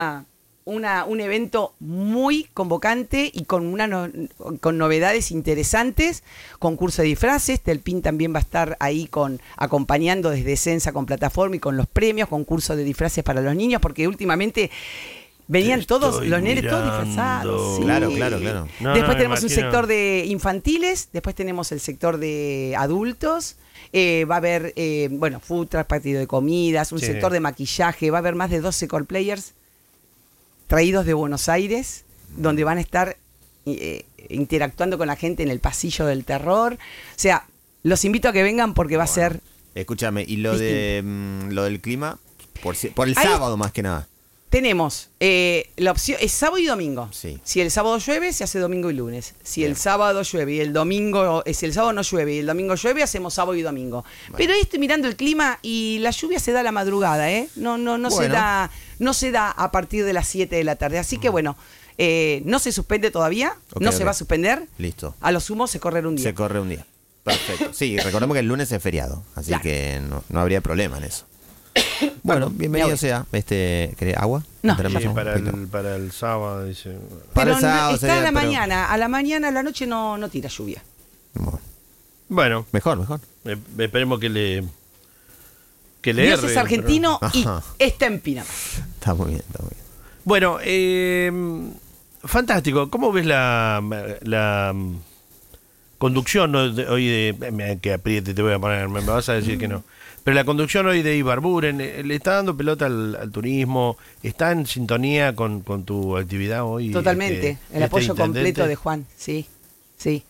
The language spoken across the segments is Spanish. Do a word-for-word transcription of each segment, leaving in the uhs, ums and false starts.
Una, un evento muy convocante y con, una no, con novedades interesantes, concurso de disfraces. Telpin también va a estar ahí con acompañando desde Sensa con plataforma y con los premios, concurso de disfraces para los niños, porque últimamente venían todos los nenes todos disfrazados. Sí. Claro, claro, claro. No, después no, tenemos un sector de infantiles, después tenemos el sector de adultos. Eh, va a haber, eh, bueno, food truck, partido de comidas, un sí. sector de maquillaje, va a haber más de doce cosplayers traídos de Buenos Aires, donde van a estar eh, interactuando con la gente en el pasillo del terror. O sea, los invito a que vengan porque va bueno, a ser... Escúchame, ¿y lo de mm, lo del clima? Por, por el Ahí sábado más que nada. Tenemos eh, la opción, es sábado y domingo. Sí. Si el sábado llueve, se hace domingo y lunes. Si Bien. el sábado llueve y el domingo, si el sábado no llueve y el domingo llueve, hacemos sábado y domingo. Bueno. Pero ahí estoy mirando el clima y la lluvia se da a la madrugada, ¿eh? No, no, no bueno. se da, no se da a partir de las siete de la tarde. Así que bueno, eh, no se suspende todavía, okay, no okay. se va a suspender. Listo. A lo sumo se corre un día. Se corre un día. Perfecto. Sí, recordemos que el lunes es feriado, así claro. que no, no habría problema en eso. Bueno, bienvenido sea. Este, ¿querés agua? No, sí, para, el, para el sábado, dice. Para el sábado está sería, a la pero... mañana, a la mañana, a la noche no, no tira lluvia. Bueno. bueno. Mejor, mejor. Eh, esperemos que le... Que le Dios erre, es argentino pero... y está en Pinamar. Está muy bien, está muy bien. Bueno, eh, fantástico. ¿Cómo ves la... la conducción hoy de... Que apriete te voy a poner, me vas a decir que no. Pero la conducción hoy de Ibarburen, ¿le está dando pelota al, al turismo? ¿Está en sintonía con, con tu actividad hoy? Totalmente, este, el apoyo este completo de Juan, sí, sí.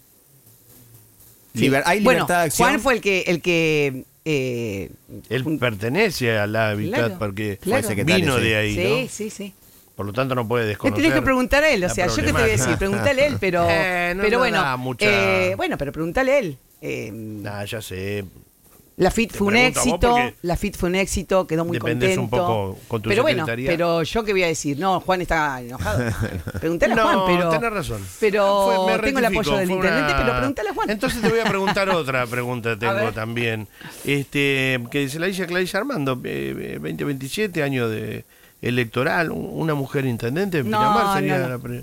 sí. Liber, ¿Hay libertad bueno, de acción? Juan fue el que... El que eh, Él un, pertenece al hábitat claro, porque claro. vino de ahí, sí, ¿no? Sí, sí, sí. Por lo tanto no puede desconocer. Le tenés que preguntar a él, o sea, yo qué te voy a decir, preguntale a él, pero, eh, no, pero no bueno, mucha... eh, bueno, pero preguntale a él. Eh, nah, ya sé. La F I T fue un éxito, la F I T fue un éxito, quedó muy contento. Un poco con tu pero bueno, secretaría. pero yo qué voy a decir, no, Juan está enojado. Preguntale a no, Juan, pero tenés razón. Pero fue, tengo el apoyo del intendente, una... pero preguntale a Juan. Entonces te voy a preguntar otra pregunta tengo también. Este, que se la dice a Clarice Armando, eh, veinte veintisiete, año de electoral, una mujer intendente en no, Pinamar sería no, no. la pre...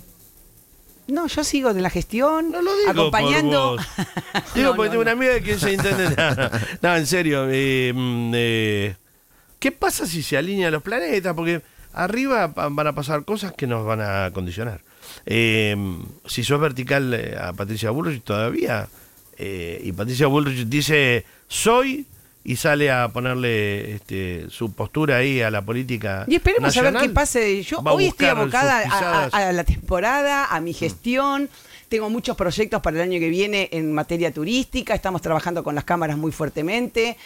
No, yo sigo de la gestión, no lo digo acompañando. Por vos. Digo, no, porque no, tengo no. una amiga que es intendente. No, en serio. Eh, eh, ¿Qué pasa si se alinean los planetas? Porque arriba van a pasar cosas que nos van a condicionar. Eh, si sos vertical eh, a Patricia Bullrich todavía, eh, y Patricia Bullrich dice soy, y sale a ponerle este, su postura ahí a la política y esperemos nacional, a ver qué pase. Yo hoy estoy abocada a, a, a la temporada, a mi gestión. Mm. Tengo muchos proyectos para el año que viene en materia turística. Estamos trabajando con las cámaras muy fuertemente.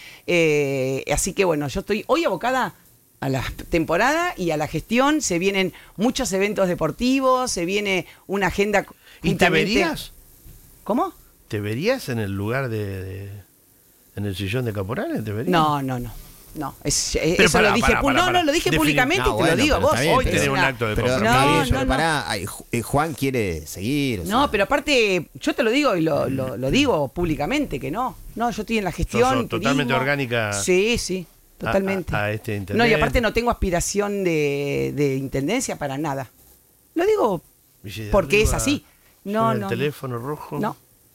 Eh, así que bueno, yo estoy hoy abocada a la temporada y a la gestión. Se vienen muchos eventos deportivos, se viene una agenda... ¿Y te verías? ¿Cómo? ¿Te verías en el lugar de... de... ¿En el sillón de Caporales te verías? No, no, no. No, es, es, pero eso pará, lo dije, pará, pará, no, pará. no, lo dije Defini- públicamente no, y te bueno, lo digo vos. Bien, hoy pero, tenés un una, acto de pero confirmación. no, no, bien, no, pará, ay, Juan quiere seguir. O sea. No, pero aparte, yo te lo digo y lo, lo, lo digo públicamente que no. No, yo estoy en la gestión. Sos, sos totalmente turismo. orgánica. Sí, sí, totalmente. A, a, a este intendente. No, y aparte no tengo aspiración de, de intendencia para nada. Lo digo porque arriba, es así. No, el no. teléfono rojo. No.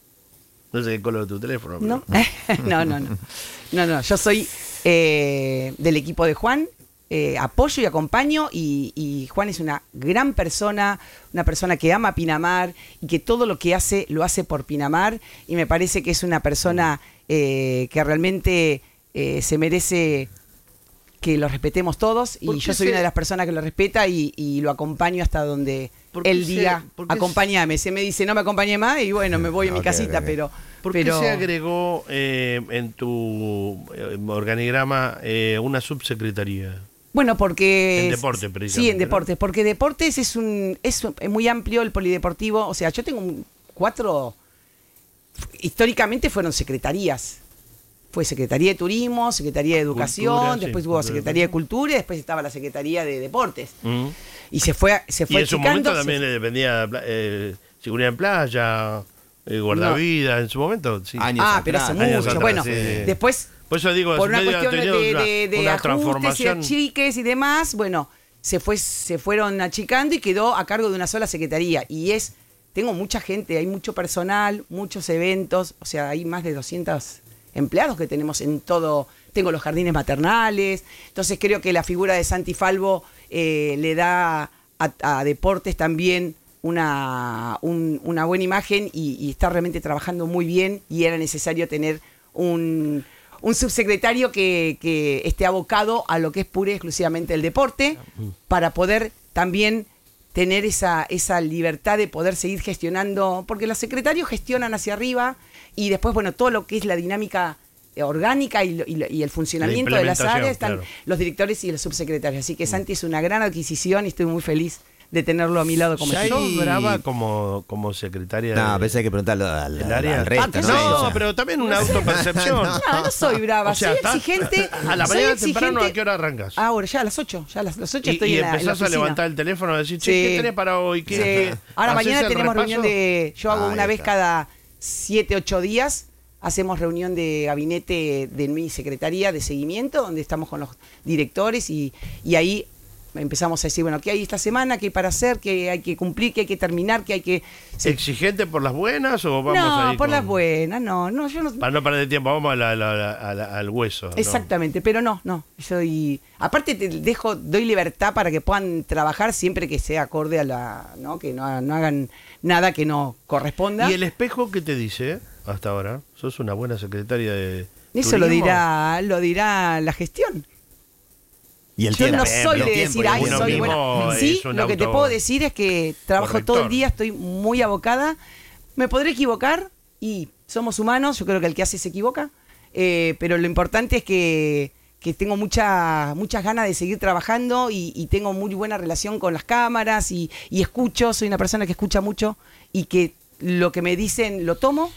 No sé qué color de tu teléfono. No, no, no, no. No, no. Yo soy eh, del equipo de Juan. Eh, apoyo y acompaño y, y Juan es una gran persona, una persona que ama Pinamar y que todo lo que hace lo hace por Pinamar y me parece que es una persona eh, que realmente eh, se merece que lo respetemos todos y yo soy se... una de las personas que lo respeta y, y lo acompaño hasta donde él se... diga acompáñame, se me dice no me acompañe más y bueno me voy a mi okay, casita okay. pero ¿por pero... qué se agregó eh, en tu eh, organigrama eh, una subsecretaría? Bueno, porque... En deportes, precisamente. Sí, en deportes, ¿no? Porque deportes es un es muy amplio el polideportivo. O sea, yo tengo un, cuatro... Históricamente fueron secretarías. Fue Secretaría de Turismo, Secretaría de Educación, Cultura, después sí, hubo Secretaría de Cultura y después estaba la Secretaría de Deportes. Mm. Y se fue se fue Y en su momento se... también le dependía eh, seguridad en playa, eh, guardavidas, no. En su momento. Sí. Años ah, atrás, pero hace mucho. Atrás, bueno, sí. Después... Por eso digo, por una medio, cuestión de, de, de, de una ajustes y achiques y demás, bueno, se, fue, se fueron achicando y quedó a cargo de una sola secretaría. Y es, tengo mucha gente, hay mucho personal, muchos eventos, o sea, hay más de doscientos empleados que tenemos en todo. Tengo los jardines maternales, entonces creo que la figura de Santi Falvo eh, le da a, a deportes también una, un, una buena imagen y, y está realmente trabajando muy bien y era necesario tener un, un subsecretario que, que esté abocado a lo que es pura y exclusivamente el deporte para poder también tener esa, esa libertad de poder seguir gestionando, porque los secretarios gestionan hacia arriba y después, bueno, todo lo que es la dinámica orgánica y, y, y el funcionamiento de las áreas están claro. los directores y los subsecretarios. Así que Santi es una gran adquisición y estoy muy feliz de tenerlo a mi lado como ¿Ya ¿No brava como, como secretaria? No, de, a veces hay que preguntarlo al, al, área. al resto. Ah, no, no, o sea, pero también una autopercepción. No, no soy brava, o sea, soy está, exigente. A la soy mañana exigente. temprano, ¿a qué hora arrancas? Ahora, ya a las ocho. Ya a las, las ocho y, estoy y en la, empezás en la a levantar el teléfono y decir, che, sí. ¿qué tenés para hoy? ¿Qué, sí. Ahora mañana tenemos repaso? reunión de... Yo hago ah, una vez está. cada siete, ocho días. Hacemos reunión de gabinete de mi secretaría de seguimiento, donde estamos con los directores y, y ahí empezamos a decir, bueno, ¿qué hay esta semana? ¿Qué hay para hacer? ¿Qué hay que cumplir? ¿Qué hay que terminar? ¿Qué hay que...? Sí. ¿Exigente por las buenas o vamos no, ahí por con... las buenas, no, no, yo no... Para no perder tiempo, vamos a la, la, la, a la, al hueso. Exactamente, ¿no? Pero no, no, soy... Aparte te dejo, doy libertad para que puedan trabajar siempre que sea acorde a la... ¿no? Que no, no hagan nada que no corresponda. ¿Y el espejo qué te dice hasta ahora? ¿Sos una buena secretaria de Eso turismo? lo dirá, lo dirá la gestión. Y el Yo tiempo, no soy el de tiempo, decir, y ay, uno soy mismo buena. es Sí, un lo que te auto puedo decir es que trabajo corrector. todo el día, estoy muy abocada. Me podré equivocar y somos humanos, yo creo que el que hace se equivoca. Eh, pero lo importante es que, que tengo mucha, muchas ganas de seguir trabajando y, y tengo muy buena relación con las cámaras y, y escucho, soy una persona que escucha mucho y que lo que me dicen lo tomo.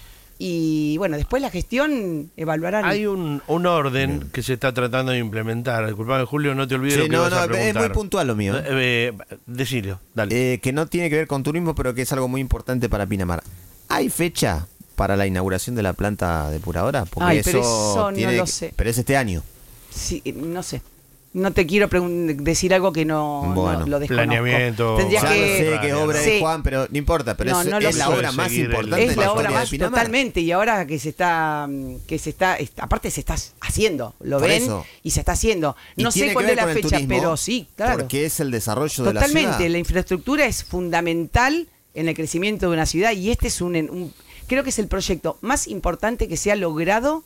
Y bueno, después la gestión evaluará. Hay un, un orden Bien. que se está tratando de implementar. Disculpame, Julio, no te olvides sí, lo que no, vas no, a preguntar. Es muy puntual lo mío. Eh, eh, decilo, dale. Eh, que no tiene que ver con turismo, pero que es algo muy importante para Pinamar. ¿Hay fecha para la inauguración de la planta depuradora? Porque Ay, eso, pero eso tiene no lo que, sé. Pero es este año. Sí, no sé. No te quiero decir algo que no, bueno, no lo desconozco. Planeamiento. Tendría ya que... no sé qué obra sí. es Juan, pero no importa. Pero no, es, no es la sé. obra más importante es de la, la obra historia más de Pinamar. totalmente. Y ahora que se está, que se está, está aparte se está haciendo, lo Por ven eso. y se está haciendo. No sé cuál es la fecha, pero sí, claro. Porque es el desarrollo de la ciudad. Totalmente. La infraestructura es fundamental en el crecimiento de una ciudad y este es un, un creo que es el proyecto más importante que se ha logrado.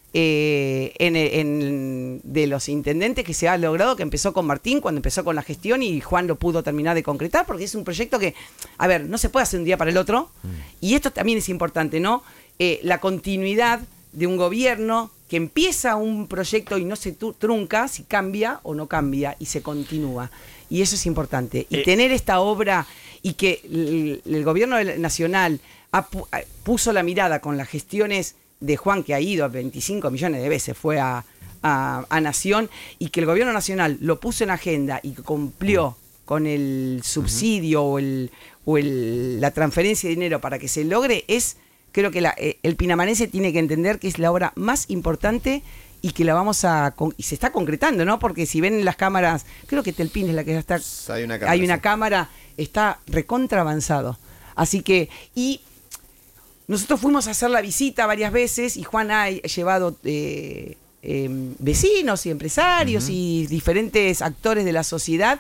Eh, en, en, de los intendentes que se ha logrado, que empezó con Martín cuando empezó con la gestión y Juan lo pudo terminar de concretar, porque es un proyecto que, a ver, no se puede hacer un día para el otro, mm. y esto también es importante, ¿no? Eh, la continuidad de un gobierno que empieza un proyecto y no se trunca si cambia o no cambia y se continúa, y eso es importante, y eh. tener esta obra y que el, el gobierno nacional ha, puso la mirada con las gestiones de Juan, que ha ido a veinticinco millones de veces, fue a, a, a Nación, y que el gobierno nacional lo puso en agenda y que cumplió con el subsidio uh-huh. o, el, o el, la transferencia de dinero para que se logre, es, creo que la, el pinamarense tiene que entender que es la obra más importante y que la vamos a, y se está concretando, ¿no? Porque si ven en las cámaras, creo que Telpín es la que está, hay una cámara, hay una sí. cámara, está recontra avanzado. Así que, y nosotros fuimos a hacer la visita varias veces y Juan ha llevado eh, eh, vecinos y empresarios uh-huh. y diferentes actores de la sociedad.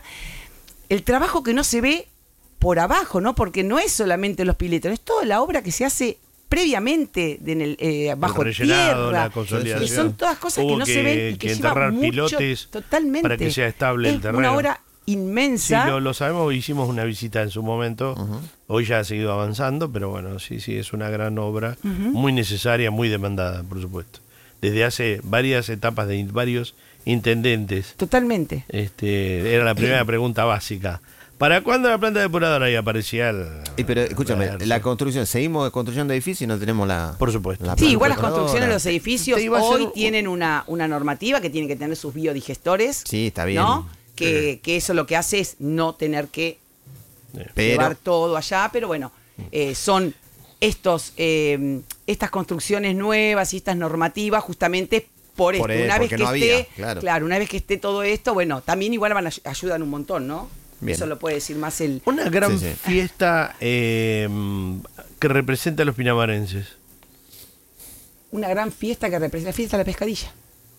El trabajo que no se ve por abajo, ¿no? Porque no es solamente los piletos, es toda la obra que se hace previamente de en el, eh, bajo el rellenado, tierra. La consolidación. Y son todas cosas Hubo que no que, se ven y que, que lleva enterrar mucho, pilotes totalmente. Para que sea estable es el terreno. Una obra inmensa. Sí, lo, lo sabemos, hicimos una visita en su momento, uh-huh. hoy ya ha seguido avanzando, pero bueno, sí, sí, es una gran obra, uh-huh. muy necesaria, muy demandada, por supuesto. Desde hace varias etapas de varios intendentes. Totalmente. Este, era la primera pregunta básica. ¿Para cuándo la planta depuradora? Ahí aparecía el... Y pero escúchame, la, la construcción, seguimos construyendo edificios y no tenemos la... Por supuesto. La sí, igual las construcciones de los edificios hoy un... tienen una, una normativa que tienen que tener sus biodigestores. Sí, está bien. ¿No? Que, sí. que eso lo que hace es no tener que pero... llevar todo allá, pero bueno, eh, son estos eh, estas construcciones nuevas y estas normativas justamente por esto. Por él, una vez que porque no esté, había, claro. claro, una vez que esté todo esto, bueno, también igual van a ay- ayudan un montón, ¿no? Bien. Eso lo puede decir más el. Una gran Sí, sí. fiesta eh, que representa a los pinamarenses. Una gran fiesta que representa la fiesta de la pescadilla.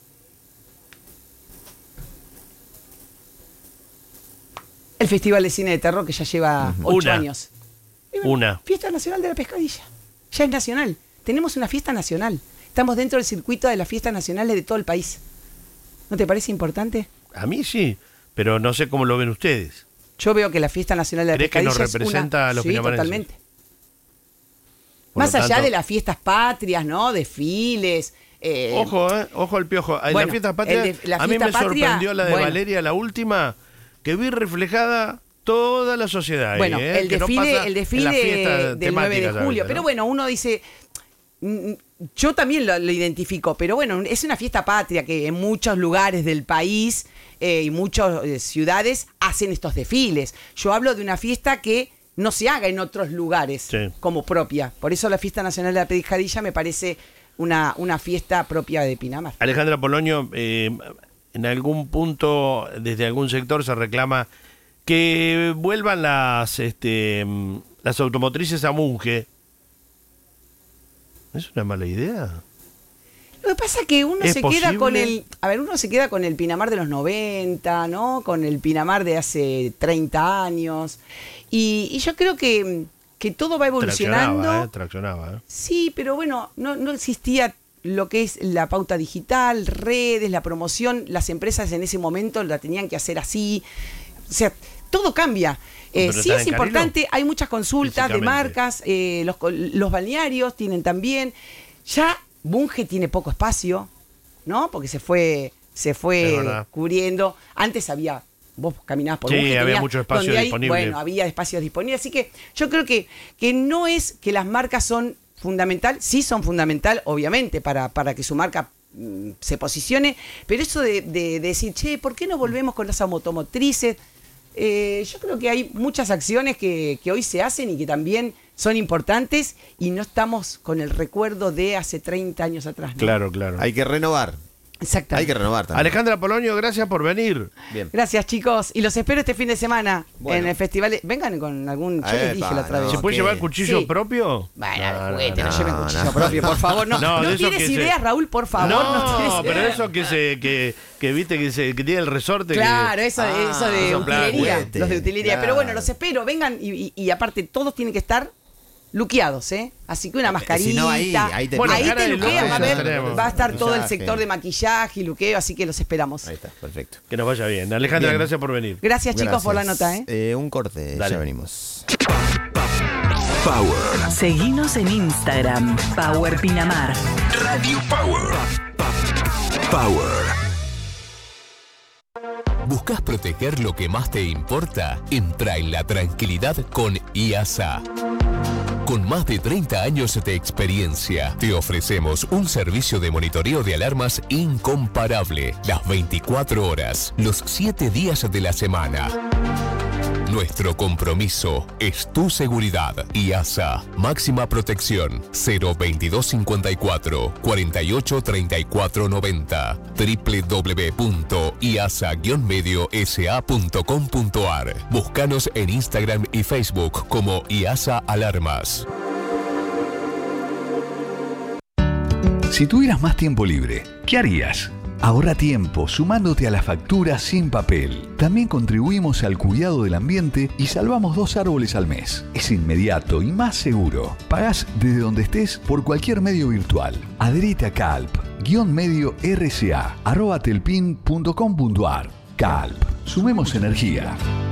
El Festival de Cine de Terror que ya lleva Ujú. ocho Una. años. Y bueno, Una. Fiesta Nacional de la Pescadilla. Ya es nacional. Tenemos una fiesta nacional. Estamos dentro del circuito de las fiestas nacionales de todo el país. ¿No te parece importante? A mí sí, pero no sé cómo lo ven ustedes. Yo veo que la fiesta nacional de la ¿Crees que pescadilla nos representa es una... a los sí, pinamarenses? totalmente. Por Más lo allá tanto- de las fiestas patrias, ¿no? Desfiles. eh, Ojo, eh, ojo al piojo. En bueno, la fiesta patria, el de- la a mí fiesta me patria, sorprendió la de bueno. Valeria, la última, que vi reflejada toda la sociedad. ahí, Bueno, eh, el que no desfile, pasa el en desfile las fiestas del nueve de temáticas a julio. veces, Pero ¿no? bueno, uno dice, mm, yo también lo, lo identifico, pero bueno, es una fiesta patria que en muchos lugares del país eh, y muchas eh, ciudades hacen estos desfiles. Yo hablo de una fiesta que no se haga en otros lugares Sí. como propia. Por eso la Fiesta Nacional de la Pescadilla me parece una, una fiesta propia de Pinamar. Alejandra Polonio, eh, en algún punto, desde algún sector se reclama que vuelvan las, este, mm, las automotrices a Munge. ¿Es una mala idea? Lo que pasa es que uno ¿Es se queda con posible? el, a ver, uno se queda con el Pinamar de los noventa, ¿no? Con el Pinamar de hace treinta años. Y, y yo creo que, que todo va evolucionando. Traccionaba, ¿eh? Traccionaba, ¿eh? Sí, pero bueno, no, no existía lo que es la pauta digital, redes, la promoción. Las empresas en ese momento la tenían que hacer así. O sea, todo cambia. Eh, ¿Pero sí están es en Carilo? importante, hay muchas consultas de Físicamente. marcas, eh, los, co- los balnearios tienen también. Ya Bunge tiene poco espacio, ¿no? Porque se fue, se Es fue verdad. cubriendo. Antes había, vos caminabas por Sí, Bunge, había tenías- mucho espacio donde hay- disponible. Bueno, había espacios disponibles. Así que yo creo que, que no es que las marcas son fundamental, sí son fundamental, obviamente, para, para que su marca mm, se posicione, pero eso de, de- de decir, che, ¿por qué no volvemos con las automotrices? Eh, yo creo que hay muchas acciones que, que hoy se hacen y que también son importantes y no estamos con el recuerdo de hace treinta años atrás, ¿no? Claro, claro. Hay que renovar. Exacto. Hay que renovar también. Alejandra Polonio, gracias por venir. Bien. Gracias, chicos. Y los espero este fin de semana Bueno. en el festival. de- Vengan con algún. Yo les Epa, dije la otra no, vez. ¿Se puede ¿qué? llevar cuchillo Sí. propio? Bueno, No, no, juguete, no, no, lleven no, cuchillo no. propio, por favor. No, No, no, de eso tienes que se- ideas, Raúl, por favor. No, No, tienes pero ideas. eso que se que, que viste que se que tiene el resorte. que- Claro, eso, Ah, eso de soplar utilería. juguete, Los de utilería. claro. Pero bueno, los espero, vengan y, y- y aparte todos tienen que estar luqueados, ¿eh? Así que una mascarita. si no, ahí- ahí te Bueno, ahí cara te de luquean, loco va a, ya haber- tenemos. va a estar todo el Maquillaje. sector de maquillaje y luqueo, así que los esperamos. Ahí está, perfecto. Que nos vaya bien. Alejandra, Bien. gracias por venir. Gracias, chicos, por la Gracias. nota, ¿eh? Eh, un corte, Dale. ya venimos. Power. Seguinos en Instagram, Power Pinamar. Radio Power. Power. ¿Buscas proteger lo que más te importa? Entra en la tranquilidad con I A S A. Con más de treinta años de experiencia, te ofrecemos un servicio de monitoreo de alarmas incomparable, las veinticuatro horas, los siete días de la semana. Nuestro compromiso es tu seguridad. I A S A, máxima protección, cero veintidós cincuenta y cuatro, cuarenta y ocho treinta y cuatro noventa, doble u doble u doble u punto i a s a guion medio s a punto com punto a r. Búscanos en Instagram y Facebook como I A S A Alarmas. Si tuvieras más tiempo libre, ¿qué harías? Ahorra tiempo sumándote a la factura sin papel. También contribuimos al cuidado del ambiente y salvamos dos árboles al mes. Es inmediato y más seguro. Pagás desde donde estés por cualquier medio virtual. Adherite a Calp, guión medio R C A, arroba telpin punto com punto a r. Calp, sumemos energía.